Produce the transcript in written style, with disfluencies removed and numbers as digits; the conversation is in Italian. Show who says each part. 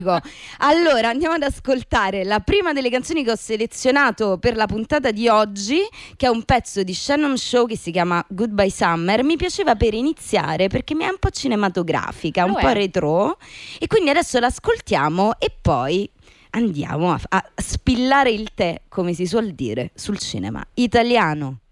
Speaker 1: Allora, andiamo ad ascoltare la prima delle canzoni che ho selezionato per la puntata di oggi, che è un pezzo di Shannon Shaw che si chiama Goodbye Summer. Mi piaceva per iniziare perché mi è un po' cinematografica, un po' retro, e quindi adesso l'ascoltiamo e poi andiamo a spillare il tè, come si suol dire, sul cinema italiano.